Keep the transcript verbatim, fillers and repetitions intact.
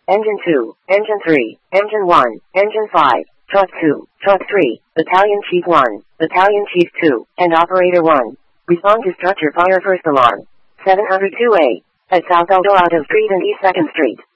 Engine two, Engine three, Engine one, Engine five, Truck two, Truck three, Battalion Chief one, Battalion Chief two, and Operator one. Respond to structure fire first alarm. seven oh two A. At South Eldorado Street and East second Street.